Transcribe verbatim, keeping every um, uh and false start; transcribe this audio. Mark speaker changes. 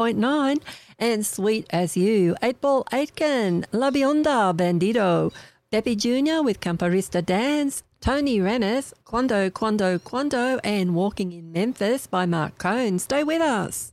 Speaker 1: point nine. And Sweet As You, eight Ball Aitken, La Bionda, Bandido, Debbie Junior with Camparista Dance, Tony Rennis, Quando, Quando, Quando, and Walking in Memphis by Mark Cohn. Stay with us.